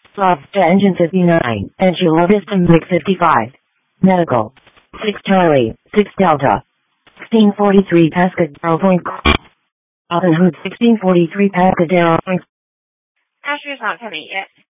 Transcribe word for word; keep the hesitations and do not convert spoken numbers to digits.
Lobster Engine fifty-nine, Angela Vista Mix fifty-five, Medical, six Charlie, six Delta, sixteen forty-three Pascal Point, Robin Hood sixteen forty-three Pascal. Asher's not coming yet.